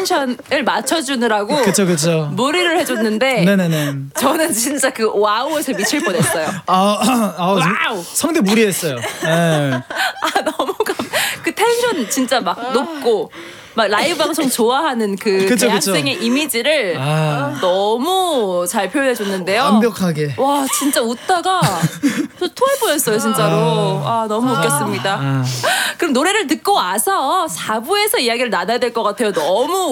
텐션을 맞춰주느라고 그쵸. 무리를 해줬는데 네네네. 저는 진짜 그 와우에서 미칠 뻔했어요. 와우. 성대 무리했어요. 네. 너무 그 텐션 진짜 막 높고 막 라이브 방송 좋아하는 그 그쵸. 대학생의 이미지를 너무 잘 표현해줬는데요. 완벽하게. 와 진짜 웃다가 저 토할 뻔했어요 진짜로. 너무 웃겼습니다. 그럼 노래를 듣고 와서 4부에서 이야기를 나눠야 될 것 같아요. 너무